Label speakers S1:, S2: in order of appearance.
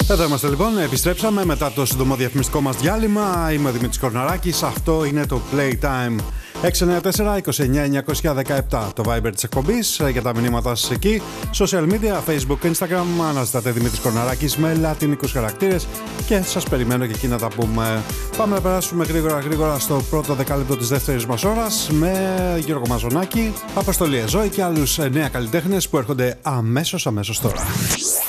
S1: Εδώ είμαστε λοιπόν, επιστρέψαμε μετά το σύντομο διαφημιστικό μας διάλειμμα. Είμαι ο Δημήτρης Κορναράκης, αυτό είναι το Playtime. 694-29-917 το Viber της εκπομπής για τα μηνύματα σας εκεί. Social media, Facebook, Instagram, αναζητάτε Δημήτρης Κορναράκης με λατινικούς χαρακτήρες και σας περιμένω και εκεί να τα πούμε. Πάμε να περάσουμε γρήγορα στο πρώτο δεκάλεπτο της δεύτερης μας ώρας με Γιώργο Μαζονάκη, Αποστολή Εζώη και άλλους 9 καλλιτέχνες που έρχονται αμέσως τώρα.